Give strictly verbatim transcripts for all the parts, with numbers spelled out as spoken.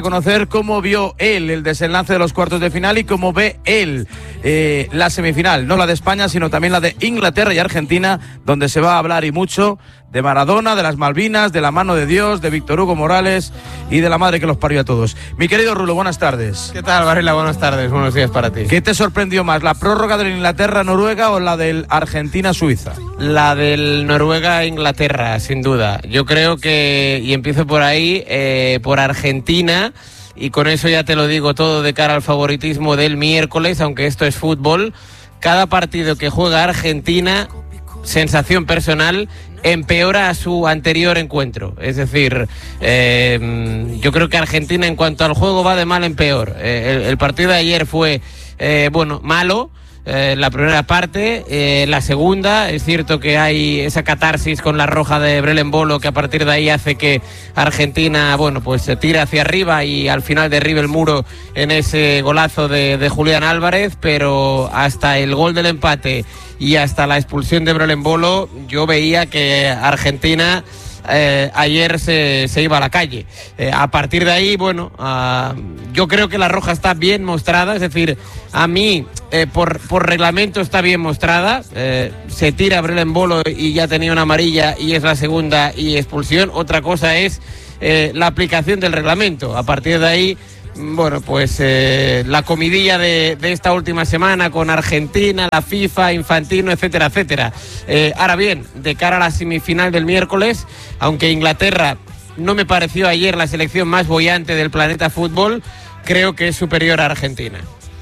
Conocer cómo vio él el desenlace de los cuartos de final y cómo ve él eh, la semifinal, no la de España, sino también la de Inglaterra y Argentina, donde se va a hablar y mucho de Maradona, de las Malvinas, de la mano de Dios, de Víctor Hugo Morales y de la madre que los parió a todos. Mi querido Rulo, buenas tardes. ¿Qué tal, Varela? Buenas tardes, buenos días para ti. ¿Qué te sorprendió más, la prórroga del Inglaterra-Noruega o la del Argentina-Suiza? La del Noruega-Inglaterra, sin duda. Yo creo que, y empiezo por ahí, eh, por Argentina, y con eso ya te lo digo todo de cara al favoritismo del miércoles, aunque esto es fútbol. Cada partido que juega Argentina, sensación personal, empeora a su anterior encuentro. Es decir, eh, yo creo que Argentina en cuanto al juego va de mal en peor. Eh, el, el partido de ayer fue, eh, bueno, malo. Eh, la primera parte, eh, la segunda, es cierto que hay esa catarsis con la roja de Brel Embolo que a partir de ahí hace que Argentina, bueno, pues se tire hacia arriba y al final derribe el muro en ese golazo de, de Julián Álvarez, pero hasta el gol del empate y hasta la expulsión de Brel Embolo yo veía que Argentina Eh, ayer se, se iba a la calle. Eh, a partir de ahí, bueno, uh, yo creo que la roja está bien mostrada, es decir, a mí eh, por, por reglamento está bien mostrada. Eh, se tira Brel Embolo y ya tenía una amarilla y es la segunda y expulsión. Otra cosa es eh, la aplicación del reglamento. A partir de ahí, bueno, pues eh, la comidilla de, de esta última semana con Argentina, la FIFA, Infantino, etcétera, etcétera. Eh, ahora bien, de cara a la semifinal del miércoles, aunque Inglaterra no me pareció ayer la selección más boyante del planeta fútbol, creo que es superior a Argentina.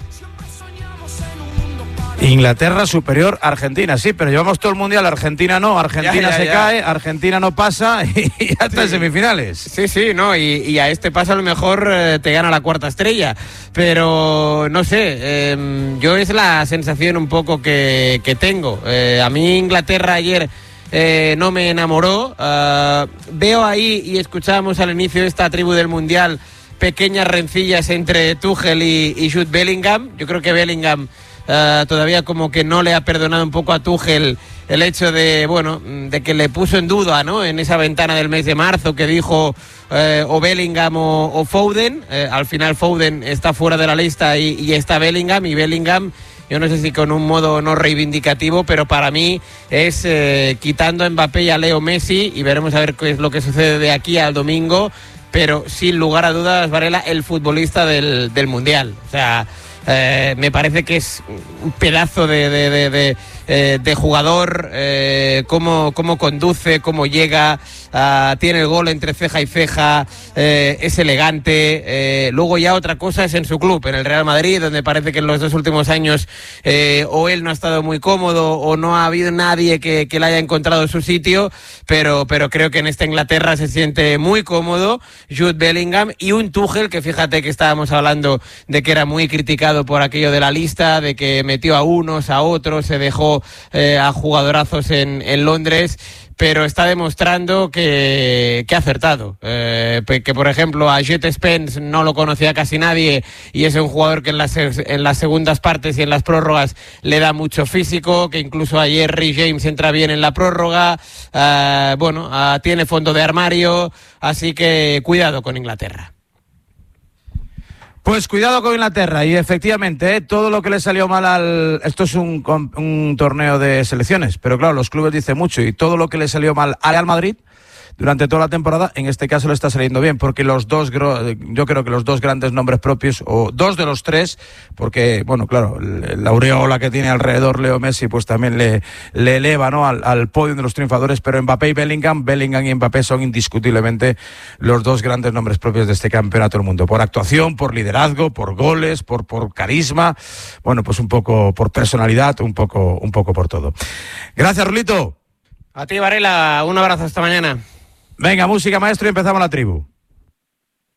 Inglaterra superior a Argentina, sí, pero llevamos todo el mundial, Argentina no, Argentina ya, ya, se ya. cae, Argentina no pasa y ya está sí. en semifinales. Sí, sí, no, y, y a este paso a lo mejor eh, te gana la cuarta estrella, pero no sé, eh, yo es la sensación un poco que, que tengo. Eh, a mí Inglaterra ayer eh, no me enamoró, uh, veo ahí y escuchábamos al inicio de esta tribu del mundial pequeñas rencillas entre Tuchel y, y Jude Bellingham. Yo creo que Bellingham Uh, todavía como que no le ha perdonado un poco a Tuchel el hecho de, bueno, de que le puso en duda, ¿no? En esa ventana del mes de marzo que dijo eh, o Bellingham o, o Foden. Eh, al final Foden está fuera de la lista y, y está Bellingham, y Bellingham, yo no sé si con un modo no reivindicativo, pero para mí es eh, quitando a Mbappé y a Leo Messi, y veremos a ver qué es lo que sucede de aquí al domingo, pero sin lugar a dudas, Varela, el futbolista del, del Mundial. O sea, Eh, me parece que es un pedazo de, de, de, de, eh, de jugador, eh, cómo, cómo conduce, cómo llega, uh, tiene el gol entre ceja y ceja, eh, es elegante. Eh, luego ya otra cosa es en su club, en el Real Madrid, donde parece que en los dos últimos años eh, o él no ha estado muy cómodo o no ha habido nadie que, que le haya encontrado su sitio, pero, pero creo que en esta Inglaterra se siente muy cómodo Jude Bellingham, y un Tuchel que, fíjate que estábamos hablando de que era muy criticado por aquello de la lista, de que metió a unos, a otros, se dejó eh, a jugadorazos en, en Londres, pero está demostrando que, que ha acertado. Eh, que, por ejemplo, a Jet Spence no lo conocía casi nadie y es un jugador que en las, en las segundas partes y en las prórrogas le da mucho físico, que incluso ayer Reece James entra bien en la prórroga. Eh, bueno, eh, tiene fondo de armario, así que cuidado con Inglaterra. Pues cuidado con Inglaterra, y efectivamente, ¿eh? todo lo que le salió mal al... Esto es un, un torneo de selecciones, pero claro, los clubes dicen mucho, y todo lo que le salió mal al Real Madrid durante toda la temporada, en este caso le está saliendo bien, porque los dos, yo creo que los dos grandes nombres propios, o dos de los tres, porque, bueno, claro, la aureola que tiene alrededor Leo Messi, pues también le, le eleva, ¿no?, al, al podio de los triunfadores, pero Mbappé y Bellingham, Bellingham y Mbappé son indiscutiblemente los dos grandes nombres propios de este campeonato del mundo, por actuación, por liderazgo, por goles, por, por carisma, bueno, pues un poco por personalidad, un poco, un poco por todo. Gracias, Rulito. A ti, Varela, un abrazo, hasta mañana. Venga, música, maestro, y empezamos la tribu.